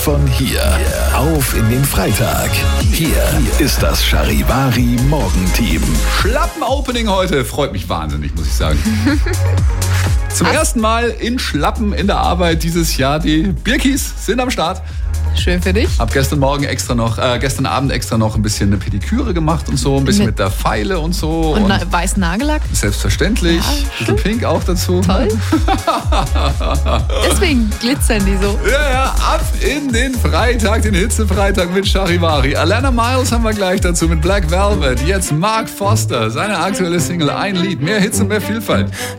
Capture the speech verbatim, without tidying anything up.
von hier. Auf in den Freitag. Hier ist das Charivari Morgenteam. Schlappen-Opening heute. Freut mich wahnsinnig, muss ich sagen. Zum Ach. ersten Mal in Schlappen in der Arbeit dieses Jahr. Die Birkis sind am Start. Schön für dich. Hab gestern Morgen extra noch, äh, gestern Abend extra noch ein bisschen eine Pediküre gemacht und so, ein bisschen mit, Mit- der Feile und so. Und, na, weißen Nagellack. Selbstverständlich. Ja, Ein bisschen pink auch dazu. Toll. Deswegen glitzern die so. Ja, ja, ab in den Freitag, den Hitzefreitag mit Charivari. Alana Miles haben wir gleich dazu mit Black Velvet. Jetzt Mark Foster, seine aktuelle Single Ein Lied. Mehr Hits und mehr Vielfalt.